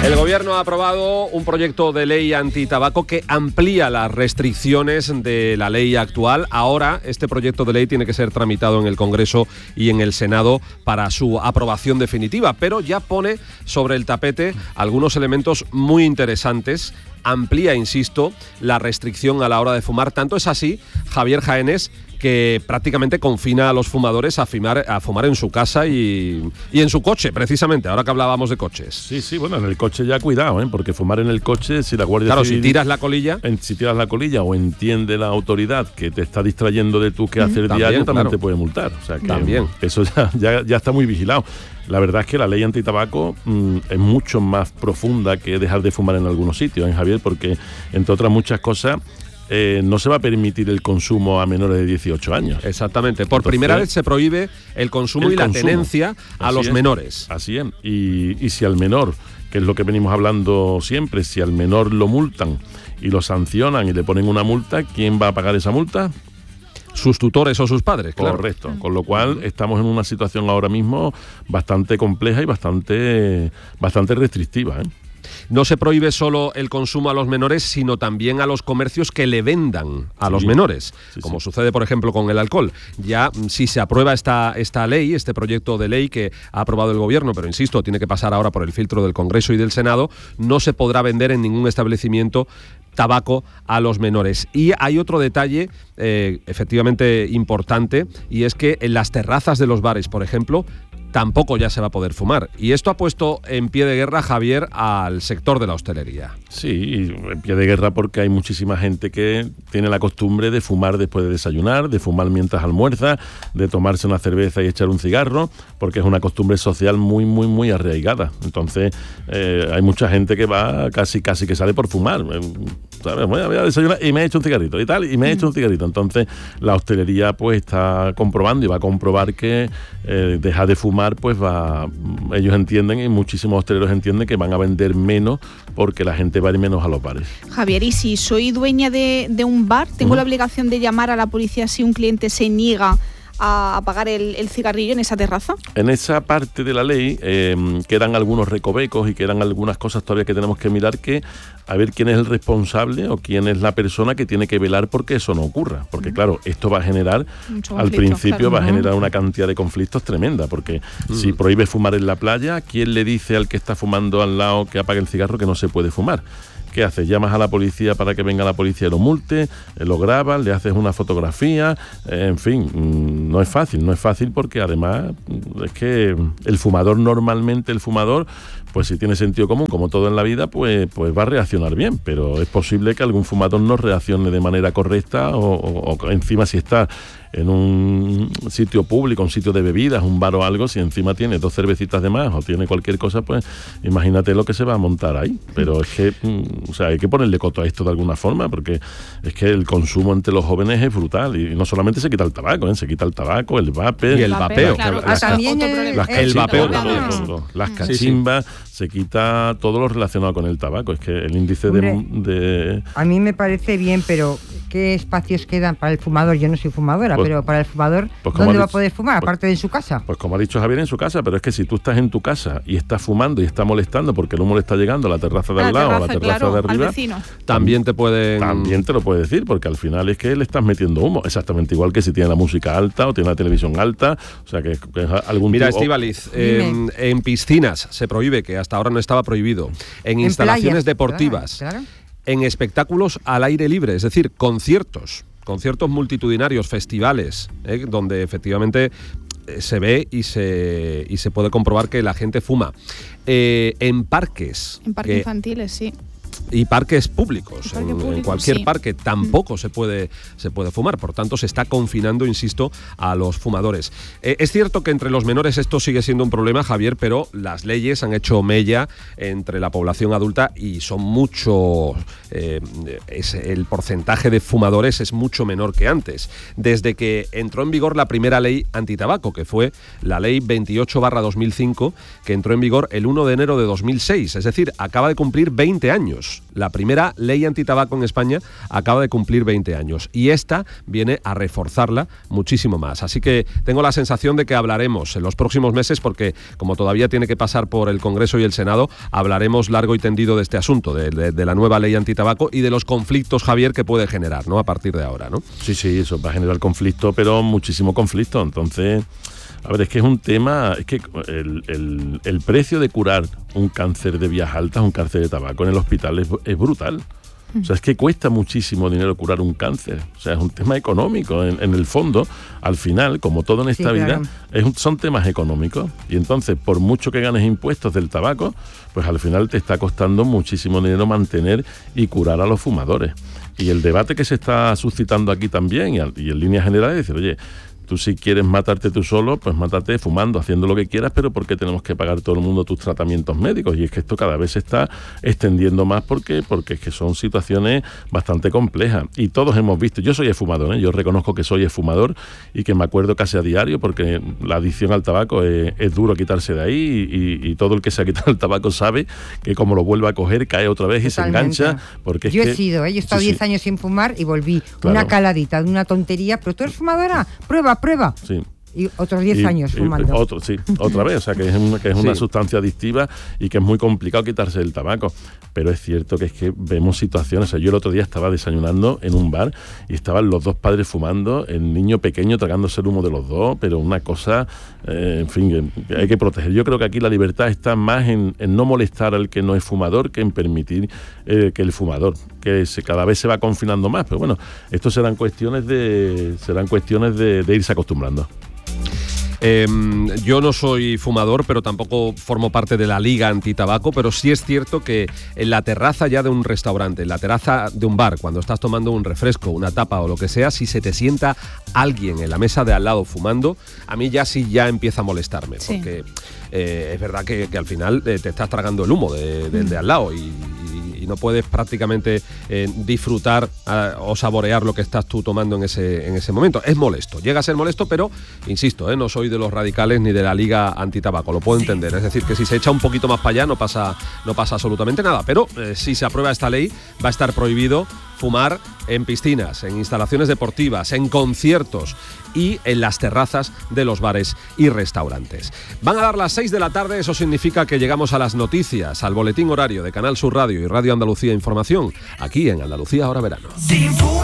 El Gobierno ha aprobado un proyecto de ley antitabaco que amplía las restricciones de la ley actual. Ahora, este proyecto de ley tiene que ser tramitado en el Congreso y en el Senado para su aprobación definitiva, pero ya pone sobre el tapete algunos elementos muy interesantes. Amplía, insisto, la restricción a la hora de fumar. Tanto es así, Javier Jaénes, que prácticamente confina a los fumadores a fumar en su casa y en su coche, precisamente, ahora que hablábamos de coches. Sí, bueno, en el coche ya cuidado, porque fumar en el coche, si la Guardia Civil... Claro, si tiras la colilla o entiende la autoridad que te está distrayendo de tu quehacer diario, también te puede multar. O sea que también. Eso ya está muy vigilado. La verdad es que la ley antitabaco es mucho más profunda que dejar de fumar en algunos sitios, Javier, porque, entre otras muchas cosas, no se va a permitir el consumo a menores de 18 años. Exactamente. Por primera vez se prohíbe el consumo y la tenencia a los menores. Así es. Y si al menor, que es lo que venimos hablando siempre, si al menor lo multan y lo sancionan y le ponen una multa, ¿quién va a pagar esa multa? Sus tutores o sus padres, claro. Correcto. Con lo cual estamos en una situación ahora mismo bastante compleja y bastante restrictiva, No se prohíbe solo el consumo a los menores, sino también a los comercios que le vendan a los menores, como sucede, por ejemplo, con el alcohol. Ya, si se aprueba esta ley, este proyecto de ley que ha aprobado el Gobierno, pero insisto, tiene que pasar ahora por el filtro del Congreso y del Senado, no se podrá vender en ningún establecimiento tabaco a los menores. Y hay otro detalle efectivamente importante, y es que en las terrazas de los bares, por ejemplo, tampoco ya se va a poder fumar. Y esto ha puesto en pie de guerra, Javier, al sector de la hostelería. Sí, en pie de guerra porque hay muchísima gente que tiene la costumbre de fumar después de desayunar, de fumar mientras almuerza, de tomarse una cerveza y echar un cigarro, porque es una costumbre social muy, muy, muy arraigada. Entonces, hay mucha gente que va casi que sale por fumar. ¿Sabes? Voy a desayunar y me he hecho un cigarrito y me he hecho un cigarrito. Entonces, la hostelería pues está comprobando y va a comprobar que dejar de fumar, pues ellos entienden, y muchísimos hosteleros entienden, que van a vender menos porque la gente va a ir menos a los bares. Javier, ¿y si soy dueña de un bar, tengo la obligación de llamar a la policía si un cliente se niega a apagar el cigarrillo en esa terraza? En esa parte de la ley quedan algunos recovecos y quedan algunas cosas todavía que tenemos que mirar, que a ver quién es el responsable o quién es la persona que tiene que velar porque eso no ocurra. Porque claro, esto va a generar, al principio va a generar una cantidad de conflictos tremenda, porque si prohíbe fumar en la playa, ¿quién le dice al que está fumando al lado que apague el cigarro que no se puede fumar? ¿Qué haces? Llamas a la policía para que venga la policía y lo multe, lo grabas, le haces una fotografía, en fin, no es fácil porque además es que el fumador, pues si tiene sentido común, como todo en la vida, pues va a reaccionar bien, pero es posible que algún fumador no reaccione de manera correcta o encima, si está en un sitio público, un sitio de bebidas, un bar o algo, si encima tiene 2 cervecitas de más o tiene cualquier cosa, pues imagínate lo que se va a montar ahí. Pero es que, hay que ponerle coto a esto de alguna forma, porque es que el consumo entre los jóvenes es brutal, y no solamente se quita el tabaco, se quita el tabaco, el vape y el vapeo. Claro. También el vapeo también. Las cachimbas, se quita todo lo relacionado con el tabaco. Es que el índice de... A mí me parece bien, pero ¿qué espacios quedan para el fumador? Yo no soy fumadora, pero para el fumador, ¿dónde va a poder fumar? Aparte de en su casa. Pues como ha dicho Javier, en su casa, pero es que si tú estás en tu casa y estás fumando y estás molestando porque el humo le está llegando a la terraza de al lado, a la terraza de arriba, también te lo puede decir, porque al final es que le estás metiendo humo, exactamente igual que si tiene la música alta o tiene la televisión alta, o sea que es algún Mira, Estíbaliz, en piscinas se prohíbe, que hasta ahora no estaba prohibido, en instalaciones deportivas, claro. En espectáculos al aire libre, es decir, conciertos multitudinarios, festivales, donde efectivamente se ve y se puede comprobar que la gente fuma. En parques. En parques infantiles, sí. Y parques públicos, en cualquier parque tampoco se puede fumar, por tanto se está confinando, insisto, a los fumadores. Es cierto que entre los menores esto sigue siendo un problema, Javier, pero las leyes han hecho mella entre la población adulta y son mucho, el porcentaje de fumadores es mucho menor que antes. Desde que entró en vigor la primera ley antitabaco, que fue la ley 28/2005, que entró en vigor el 1 de enero de 2006, es decir, acaba de cumplir 20 años. La primera ley antitabaco en España acaba de cumplir 20 años y esta viene a reforzarla muchísimo más. Así que tengo la sensación de que hablaremos en los próximos meses, porque como todavía tiene que pasar por el Congreso y el Senado, hablaremos largo y tendido de este asunto, de la nueva ley antitabaco y de los conflictos, Javier, que puede generar, ¿no?, a partir de ahora, ¿no? Sí, eso va a generar conflicto, pero muchísimo conflicto. Entonces, a ver, es que es un tema, es que el precio de curar un cáncer de vías altas, un cáncer de tabaco en el hospital es brutal. O sea, es que cuesta muchísimo dinero curar un cáncer. O sea, es un tema económico. En el fondo, al final, como todo en esta vida, son temas económicos. Y entonces, por mucho que ganes impuestos del tabaco, pues al final te está costando muchísimo dinero mantener y curar a los fumadores. Y el debate que se está suscitando aquí también, y en líneas generales, es decir, oye, tú si quieres matarte tú solo, pues mátate fumando, haciendo lo que quieras, pero ¿por qué tenemos que pagar todo el mundo tus tratamientos médicos? Y es que esto cada vez se está extendiendo más porque es que son situaciones bastante complejas. Y todos hemos visto, yo soy fumador, yo reconozco que soy fumador y que me acuerdo casi a diario, porque la adicción al tabaco es duro quitarse de ahí, y todo el que se ha quitado el tabaco sabe que como lo vuelve a coger, cae otra vez. Totalmente. Y se engancha. Porque yo he sido, yo he estado 10 años sin fumar y volví. Claro. Una caladita de una tontería, pero tú eres fumadora, prueba. Sí. Y otros 10 años fumando. Otra vez, o sea, que es una sustancia adictiva y que es muy complicado quitarse del tabaco. Pero es cierto que es que vemos situaciones. O sea, yo el otro día estaba desayunando en un bar y estaban los dos padres fumando, el niño pequeño tragándose el humo de los dos, pero una cosa, en fin, que hay que proteger. Yo creo que aquí la libertad está más en no molestar al que no es fumador que en permitir que el fumador, que cada vez se va confinando más. Pero bueno, esto serán cuestiones de irse acostumbrando. Yo no soy fumador, pero tampoco formo parte de la Liga Antitabaco, pero sí es cierto que en la terraza ya de un restaurante, en la terraza de un bar, cuando estás tomando un refresco, una tapa o lo que sea, si se te sienta alguien en la mesa de al lado fumando, a mí ya empieza a molestarme, sí. Porque es verdad que al final te estás tragando el humo de al lado y no puedes prácticamente disfrutar o saborear lo que estás tú tomando en ese momento. Es molesto, llega a ser molesto, pero insisto, no soy de los radicales ni de la Liga Antitabaco, lo puedo entender. Es decir, que si se echa un poquito más para allá no pasa absolutamente nada, pero si se aprueba esta ley va a estar prohibido fumar en piscinas, en instalaciones deportivas, en conciertos y en las terrazas de los bares y restaurantes. Van a dar las 6 de la tarde, eso significa que llegamos a las noticias, al boletín horario de Canal Sur Radio y Radio Andalucía Información, aquí en Andalucía Ahora Verano.